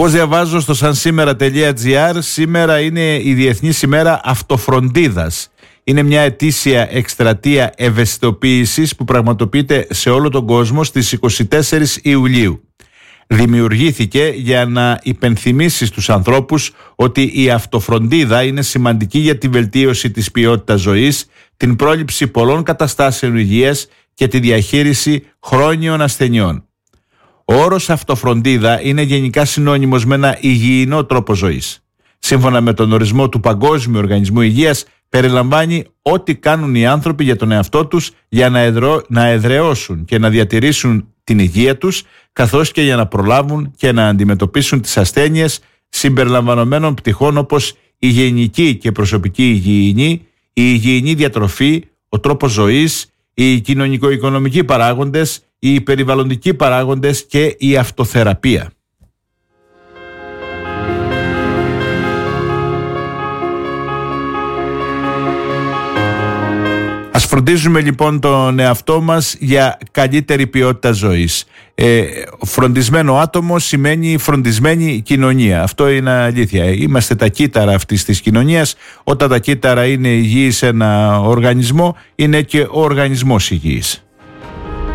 Όπως διαβάζω στο sansimera.gr, σήμερα είναι η Διεθνής ημέρα αυτοφροντίδας. Είναι μια ετήσια εκστρατεία ευαισθητοποίησης που πραγματοποιείται σε όλο τον κόσμο στις 24 Ιουλίου. Δημιουργήθηκε για να υπενθυμίσει στους ανθρώπους ότι η αυτοφροντίδα είναι σημαντική για τη βελτίωση της ποιότητας ζωής, την πρόληψη πολλών καταστάσεων υγείας και τη διαχείριση χρόνιων ασθενειών. Ο όρος αυτοφροντίδα είναι γενικά συνώνυμος με ένα υγιεινό τρόπο ζωής. Σύμφωνα με τον ορισμό του Παγκόσμιου Οργανισμού Υγείας, περιλαμβάνει ό,τι κάνουν οι άνθρωποι για τον εαυτό τους για να εδραιώσουν και να διατηρήσουν την υγεία τους, καθώς και για να προλάβουν και να αντιμετωπίσουν τις ασθένειες συμπεριλαμβανομένων πτυχών όπως η γενική και προσωπική υγιεινή, η υγιεινή διατροφή, ο τρόπος ζωής, οι κοινωνικο-οικονομικοί παράγοντες, οι περιβαλλοντικοί παράγοντες και η αυτοθεραπεία. Ας φροντίζουμε λοιπόν τον εαυτό μας για καλύτερη ποιότητα ζωής. Φροντισμένο άτομο σημαίνει φροντισμένη κοινωνία. Αυτό είναι αλήθεια. Είμαστε τα κύτταρα αυτής της κοινωνίας. Όταν τα κύτταρα είναι υγιείς σε ένα οργανισμό, είναι και ο οργανισμός υγιής.